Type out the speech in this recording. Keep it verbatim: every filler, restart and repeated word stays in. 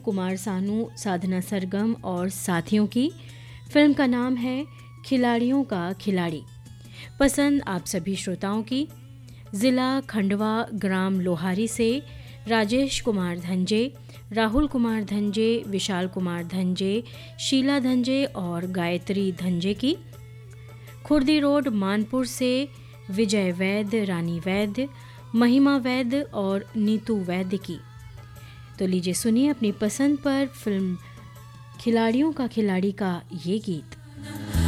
कुमार सानू, साधना सरगम और साथियों की। फिल्म का नाम है खिलाड़ियों का खिलाड़ी। पसंद आप सभी श्रोताओं की। ज़िला खंडवा, ग्राम लोहारी से राजेश कुमार धंजे, राहुल कुमार धंजे, विशाल कुमार धंजे, शीला धंजे और गायत्री धंजे की। खुर्दी रोड मानपुर से विजय वैद्य, रानी वैद्य, महिमा वैद्य और नीतू वैद्य की। तो लीजिए सुनिए अपनी पसंद पर फिल्म खिलाड़ियों का खिलाड़ी का ये गीत।